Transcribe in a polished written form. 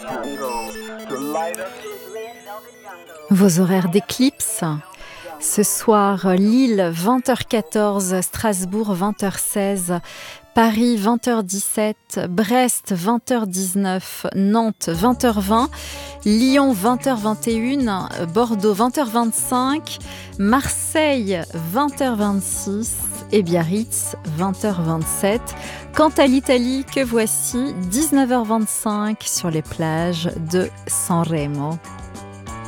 Vos horaires d'éclipse. Ce soir, Lille, 20h14, Strasbourg, 20h16, Paris, 20h17, Brest, 20h19, Nantes, 20h20, Lyon, 20h21, Bordeaux, 20h25, Marseille, 20h26 et Biarritz, 20h27. Quant à l'Italie, que voici, 19h25 sur les plages de Sanremo.